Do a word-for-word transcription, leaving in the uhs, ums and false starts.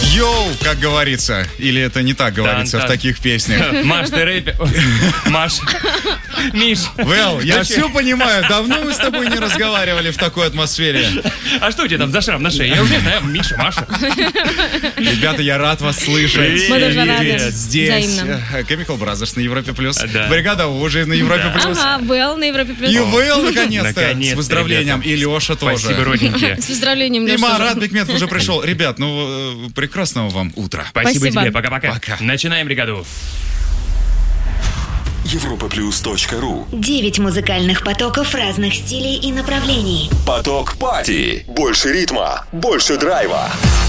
Йоу, как говорится. Или это не так говорится в таких песнях? Маш, ты рэпер. Маш. Миш. Вэл, я все понимаю. Давно мы с тобой не разговаривали в такой атмосфере. А что у тебя там за шрам на шее? Я уже не знаю, Миша, Маша. Ребята, я рад вас слышать. Мы тоже рады. Здесь Взаимно. Chemical Brothers на Европе Плюс. Да. Бригада У уже на Европе Плюс. Ага, Вэл на Европе Плюс. И Вэл, наконец-то, Наконец-то, с выздоровлением. ребята. И Леша тоже. Спасибо, родненькие. С поздравлением, И Леша. Марат Бекметов уже пришел. Ребят, ну, э, прекрасного вам утра. Спасибо, Спасибо. тебе. Пока-пока. Пока. Начинаем бригаду. европа плюс точка ру. Девять музыкальных потоков разных стилей и направлений. Поток Пати. Больше ритма, больше драйва.